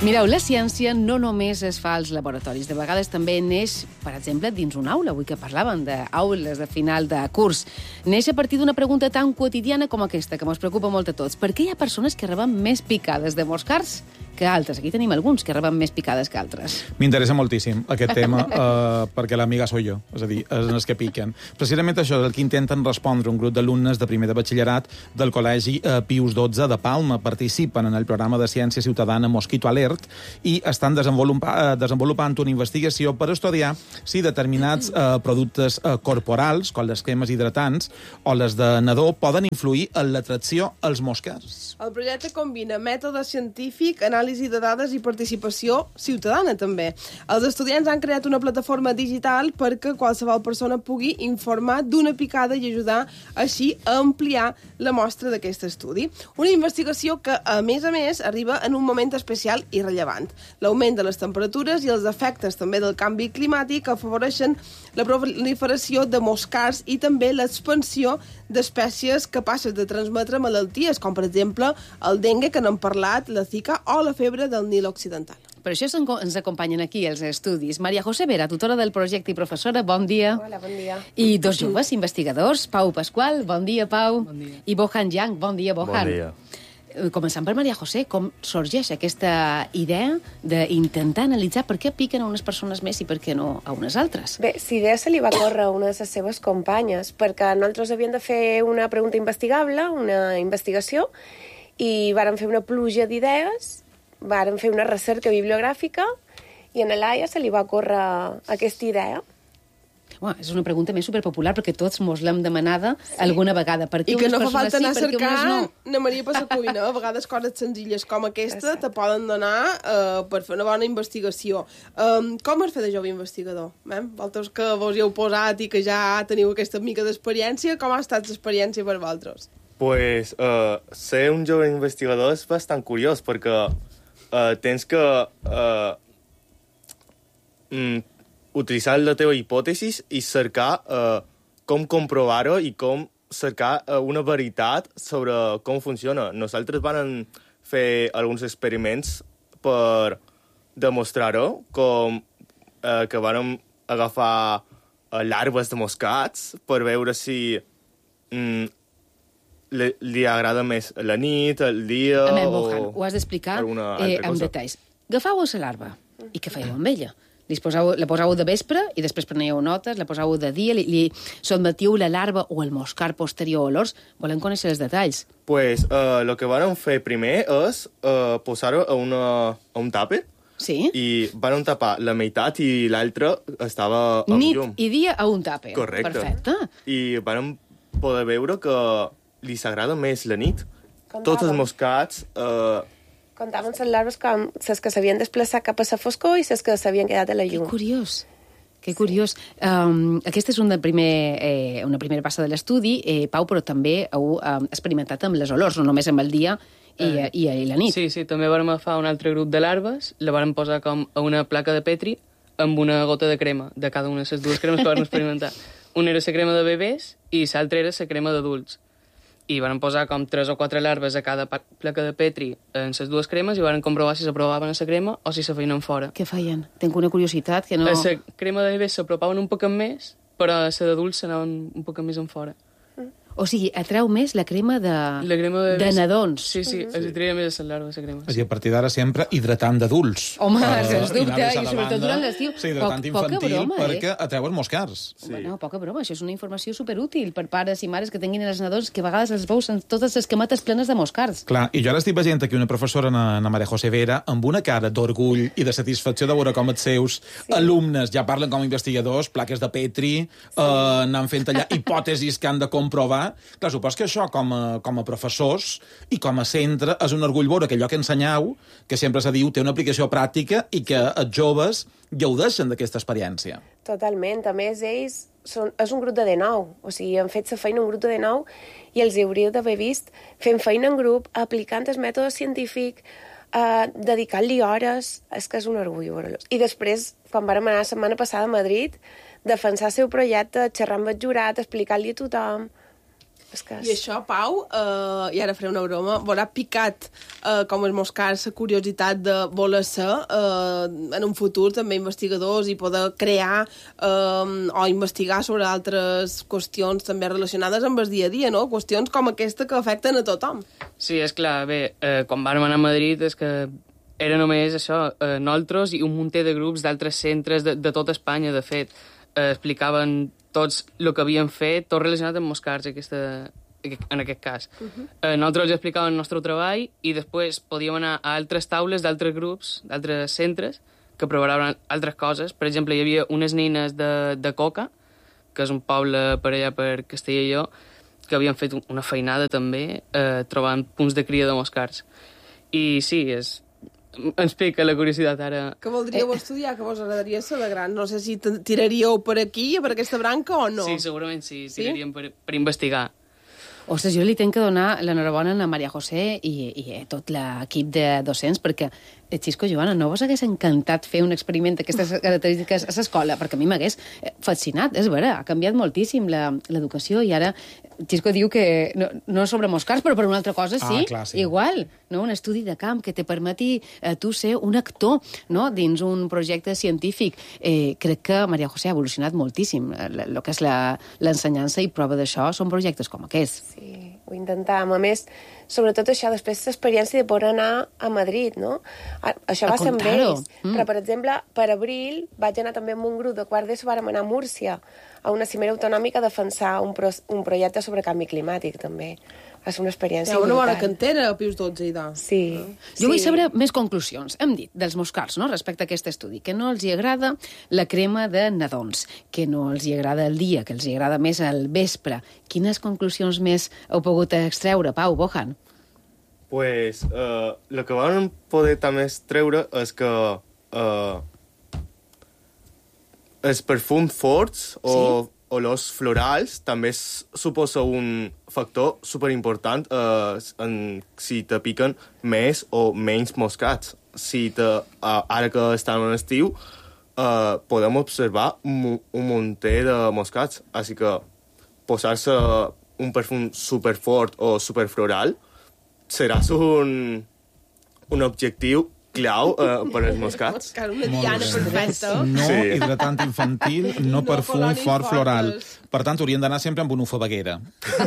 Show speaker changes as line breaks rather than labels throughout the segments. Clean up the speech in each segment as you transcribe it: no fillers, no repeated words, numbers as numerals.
Mireu, la ciència no només es fa als laboratoris. De vegades també neix, per exemple, dins una aula. Avui que parlàvem d'aules de final de curs. Neix a partir d'una pregunta tan quotidiana com aquesta, que ens preocupa molt a tots. Per què hi ha persones que reben més picades de moscards que altres? Aquí tenim alguns que reben més picades que altres.
M'interessa moltíssim aquest tema, perquè l'amiga soy jo, és a dir, els que piquen. Precisament això és el que intenten respondre un grup d'alumnes de primer de batxillerat del Col·legi Pius XII de Palma. Participen en el programa de ciència ciutadana Mosquito Alert i estan desenvolupant una investigació per estudiar si determinats productes corporals, com les cremes hidratants o les de nadó, poden influir en l'atracció als mosquers.
El projecte combina mètode científic, anàlisi de dades i participació ciutadana, també. Els estudiants han creat una plataforma digital perquè qualsevol persona pugui informar d'una picada i ajudar així a ampliar la mostra d'aquest estudi. Una investigació que, a més, arriba en un moment especial i rellevant. L'augment de les temperatures i els efectes també del canvi climàtic afavoreixen la proliferació de moscards i també l'expansió d'espècies capaces de transmetre malalties, com per exemple el dengue, que n'hem parlat, la Zika o la febre del Nil occidental.
Per això ens acompanyen aquí els estudis. Maria José Vera, tutora del projecte i professora, bon dia.
Hola, bon dia.
I dos joves investigadors, Pau Pasqual, bon dia, Pau.
Bon dia.
I Bohan Yang, bon dia, Bohan.
Bon dia.
Començant per Maria José, com sorgeix aquesta idea d'intentar analitzar per què piquen a unes persones més i per què no a unes altres?
Bé, la idea se li va córrer a una de les seves companyes, perquè nosaltres havíem de fer una pregunta investigable, una investigació, i vàrem fer una pluja d'idees, vàrem fer una recerca bibliogràfica, i a Laia se li va córrer aquesta idea.
Bueno, és una pregunta més superpopular, perquè tots mos l'hem demanada alguna vegada. Per què
I que
unes
no fa
persones
falta anar a
sí, per què unes no?
cercar na Maria per la cuina. A vegades coses senzilles com aquesta te poden donar per fer una bona investigació. Com es fa de jove investigador? Vosaltres que vos hi heu posat i que ja teniu aquesta mica d'experiència, com ha estat l'experiència per vosaltres?
Pues, ser un jove investigador és bastant curiós, perquè tens que utilitzar la teva hipòtesi i cercar com comprovar-ho i com cercar una veritat sobre com funciona. Nosaltres vam fer alguns experiments per demostrar-ho, com que vam agafar larves de moscats per veure si li agrada més la nit, el dia
Bohan, ho has d'explicar amb detalls. Agafàveu la larva i què fèieu amb ella? La posàveu de vespre i després preníeu notes, la posàveu de dia, li sotmetíeu la larva o el moscar posterior a olors. Volem conèixer els detalls.
Pues, el que vam fer primer és posar-ho a un tàper.
Sí?
I van tapar la meitat i l'altra estava amb llum.
Nit i dia a un tàper.
Correcte.
Perfecte.
I vam poder veure que li s'agrada més la nit. Tots els moscats...
Contaven les larves com les que s'havien desplaçat cap a la foscor i les que s'havien quedat a la llum.
Que curiós. Aquesta és una primera passa de l'estudi, Pau, però també heu experimentat amb les olors, no només amb el dia i la nit.
Sí, també vam agafar un altre grup de larves, la vam posar com a una placa de Petri amb una gota de crema, de cada una de les dues cremes que vam experimentar. Una era la crema de bebès i l'altra era la crema d'adults. I van posar com 3 o 4 larves a cada placa de Petri en les dues cremes i van comprovar si s'aprovaven a la crema o si se feien fora.
Què feien? Tinc una curiositat que no...
La crema de bebès s'apropaven un poc més, però la d'adults s'anaven un poc més en fora.
O sigui, atreu més la crema de nadons.
Sí, els atreia més a les larves, la crema.
És a dir, a partir d'ara sempre hidratant d'adults.
Home, sens dubte, i sobretot durant l'estiu.
Sí, hidratant infantil, perquè atreu els moscars.
No, poca broma, això és una informació superútil per pares i mares que tinguin els nadons, que a vegades els veus en totes les cametes plenes de moscars.
Clar, i jo ara estic veient aquí una professora, na Maria José Vera, amb una cara d'orgull i de satisfacció de veure com els seus alumnes ja parlen com a investigadors, plaques de Petri, anant fent allà hipòtesis que han de comprovar. Clar, supos que això, com a professors i com a centre, és un orgull veure que allò que ensenyeu, que sempre se diu, té una aplicació pràctica i que els joves gaudeixen d'aquesta experiència.
Totalment. A més, ells és un grup de 19, o sigui, han fet la feina un grup de 19 i els hauríeu d'haver vist fent feina en grup, aplicant el mètode científic, dedicant-li hores, és que és un orgull veure-los. I després, quan vam anar la setmana passada a Madrid, defensar el seu projecte, xerrar amb el jurat, explicar-li a tothom... escàs.
I això, Pau, i ara faré una broma, veurà picat com els moscars la curiositat de voler ser en un futur també investigadors i poder crear o investigar sobre altres qüestions també relacionades amb el dia a dia, no? Qüestions com aquesta que afecten a tothom.
Sí, és clar, bé, quan vam anar a Madrid és que era només això, nosaltres i un munter de grups d'altres centres de tota Espanya, de fet. Explicaven tots el que havien fet, tot relacionat amb moscars, en aquest cas. Nosaltres els explicàvem el nostre treball i després podíem anar a altres taules d'altres grups, d'altres centres, que preparaven altres coses. Per exemple, hi havia unes nines de Coca, que és un poble per allà per Castelló, que havien fet una feinada també, trobant punts de cria de moscars. I sí, ens pica la curiositat ara.
Que voldríeu estudiar, que vos agradaria ser de gran? No sé si tiraríeu per aquí, per aquesta branca o no.
Sí, segurament sí, tiraríem per investigar.
Ostres, jo li tenc que donar l'enhorabona a la Maria José i a tot l'equip de docents, perquè, Xisco, Joana, no vos hagués encantat fer un experiment d'aquestes característiques a l'escola? Perquè a mi m'hagués fascinat, és vera, ha canviat moltíssim l'educació i ara Xisco diu que no sobre moscars, però per una altra cosa sí,
clar, sí.
Igual, no? Un estudi de camp que te permeti tu ser un actor, no? Dins un projecte científic. Crec que Maria José ha evolucionat moltíssim. El que és l'ensenyança i prova d'això són projectes com aquests.
Sí, ho intentàvem. A més, sobretot això, després l'experiència de poder anar a Madrid, no? Això va ser amb ells. Però, per exemple, per abril vaig anar també amb un grup de quart d'ESO, vàrem anar a Múrcia, a una cimera autonòmica a defensar un projecte sobre canvi climàtic, també. Va ser una experiència
una bona
brutal.
cantera, a Pius XII, i tal.
Sí.
Jo vull saber més conclusions. Hem dit dels moscars, no?, respecte a aquest estudi, que no els hi agrada la crema de nadons, que no els hi agrada el dia, que els hi agrada més el vespre. Quines conclusions més heu pogut extreure, Pau, Bojan?
Pues, el que vam poder també treure és que els perfums forts o olors florals també suposa un factor superimportant si te piquen més o menys moscats. Ara que estem en estiu, podem observar un munter de moscats. Així que posar-se un perfum superfort o superfloral serà un objectiu clau per als moscats.
Una diana perfecta.
No
Sí.
hidratant infantil, no perfum
coloris
fort floral.
fortes.
Per tant, haurien d'anar sempre amb una ufabaguera.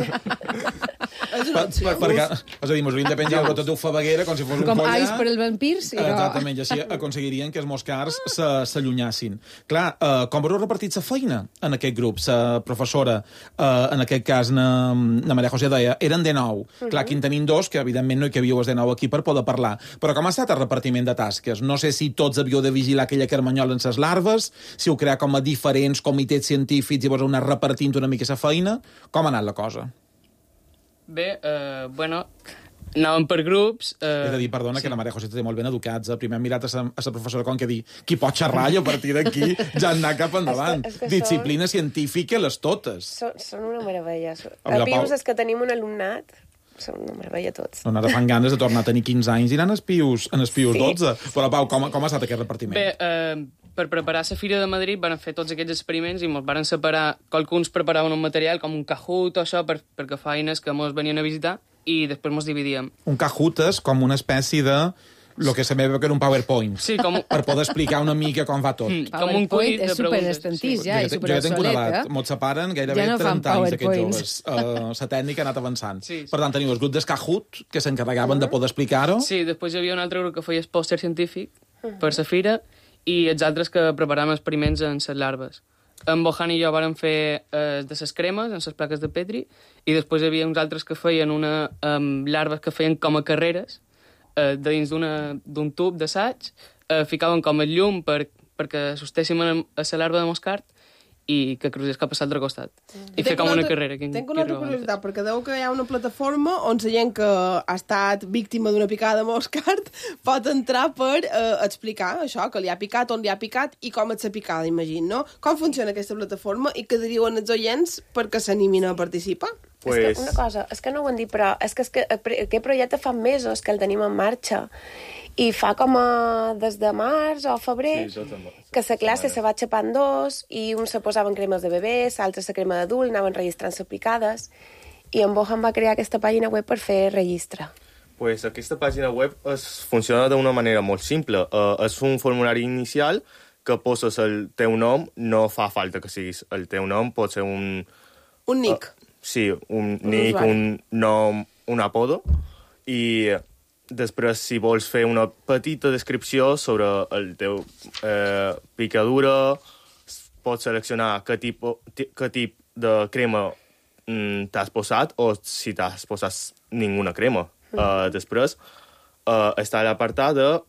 És una opció.
Perquè, és a dir, mos haurien de penjar una tota ufabaguera com si fos un
Com
collar.
ais per als vampirs? I
Exactament, i així aconseguirien que els moscars s'allunyassin. Clar, com haureu repartit la feina en aquest grup? La professora, en aquest cas, na Maria José deia, eren de 9. Clar, aquí en tenim 2, que evidentment no hi cavíeu els de 9 aquí per poder parlar. Però com ha estat el repartiment de tasques? No sé si tots havíeu de vigilar aquella carmanyola en les larves, si heu creat com a diferents comitets científics i vos heu anat repartint una mica la feina. Com ha anat la cosa?
Bé, bueno, anàvem per grups...
He de dir, perdona, que la Maria José té molt ben educats. Primer hem mirat a la professora com que dir qui pot xerrar i a partir d'aquí ja anar cap endavant.
És que
Disciplina científica, les totes.
Són una meravella.
la
A Pius
Pau-
és que tenim un alumnat, són una meravella tots.
No, ara fan ganes de tornar a tenir 15 anys i anar en Pius 12. Però, Pau, com ha estat aquest repartiment?
Bé, per preparar la Fira de Madrid van fer tots aquests experiments i ens van separar, qualcuns preparaven un material com un Kahoot o això per que feines que ens venien a visitar i després ens dividíem.
Un Kahoot és com una espècie de... lo que se me veu que era un PowerPoint.
Sí, com...
Per poder explicar una mica com va tot.
com un quiz de
és
preguntes.
superestantís, ja, i
Jo ja tinc una
superobsolet,
edat. Mos separen gairebé
Ja no fan
30 anys aquests
PowerPoints.
joves. La tècnica ha anat avançant.
Sí.
Per tant, teniu el grup d'Kahoot, que s'encarregaven de poder explicar-ho.
Sí, després hi havia un altre grup que feia el pòster científic per la fira i els altres que preparaven experiments en les larves. En Bojan i jo vàrem fer de les cremes, en les plaques de Petri, i després hi havia uns altres que feien larves que feien com a carreres, dins d'un tub d'assaig, ficaven com el llum perquè assustéssim a la larva de moscart i que cruzés cap a l'altre costat. I fer com una carrera.
Tenc una altra curiositat, perquè deu que hi ha una plataforma on la gent que ha estat víctima d'una picada de moscart pot entrar per explicar això, que li ha picat, on li ha picat i com és la picada, imagino, no? Com funciona aquesta plataforma i què diuen els oients perquè s'animin a participar?
Pues...
És que una cosa, és que no ho han dit, però és que aquest projecte fa mesos que el tenim en marxa i fa com des de març o febrer
Sí, jo també.
que la classe se va xapar en dos i uns se posaven cremes de bebès, altres la crema d'adult, anaven registrant-se picades i en Bohan va crear aquesta pàgina web per fer registre.
Pues aquesta pàgina web funciona d'una manera molt simple. És un formulari inicial que poses el teu nom, no fa falta que siguis el teu nom, pot ser un...
Un nick.
Sí, un nick, un nom, un apodo, i després, si vols fer una petita descripció sobre el teu picadura, pots seleccionar què tip de crema t'has posat o si t'has posat ninguna crema. Després està l'apartat de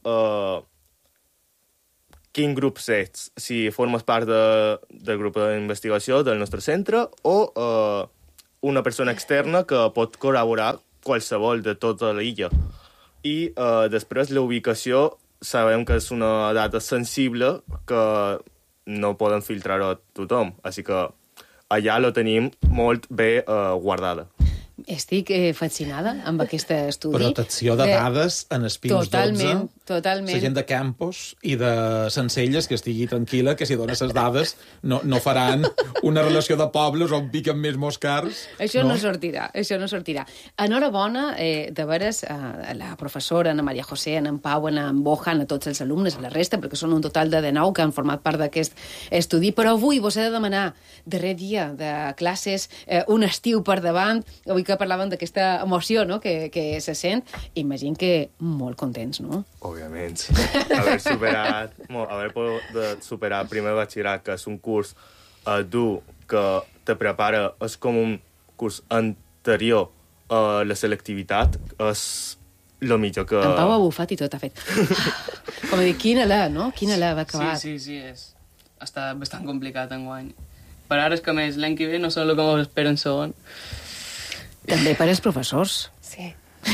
quin grup ets, si formes part del grup d'investigació del nostre centre o una persona externa que pot col·laborar qualsevol de tota l'illa. I després la ubicació sabem que és una data sensible que no poden filtrar-ho tothom, així que allà la tenim molt bé guardada.
Estic fascinada amb aquest estudi.
Protecció de dades en els Pius 12.
Totalment.
La gent de Campos i de Sencelles que estigui tranquil·la, que si dona les dades no faran una relació de pobles on piquen més moscars.
Això no sortirà. Enhorabona, de veres, a la professora, a Maria José, a en Pau, a en Bohan, a tots els alumnes, a la resta, perquè són un total de 19 que han format part d'aquest estudi. Però avui vos he de demanar, darrer dia de classes, un estiu per davant, avui que parlaven d'aquesta emoció, no?, que se sent, imagino que molt contents, no?
Òbviament. Haver pogut superar el primer batxillerat, que és un curs dur, que te prepara, és com un curs anterior a la selectivitat, és el millor que...
En Pau ha bufat i tot ha fet. Com a dir, quina la, no? Quina la va acabar.
Sí, està bastant complicat enguany. Per ara és que més l'any que ve no sé el que m'ho espero en segon.
També per als professors.
Sí.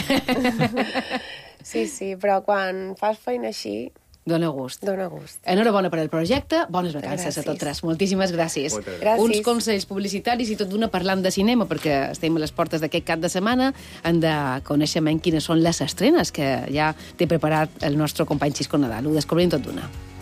Sí, però quan fas feina així...
Dóna gust. Enhorabona per al projecte, bones vacances a tots tres. Moltíssimes gràcies.
Gràcies.
Uns consells publicitaris i tot d'una parlant de cinema, perquè estem a les portes d'aquest cap de setmana, hem de conèixer quines són les estrenes que ja té preparat el nostre company Xisco Nadal. Ho descobrim tot d'una.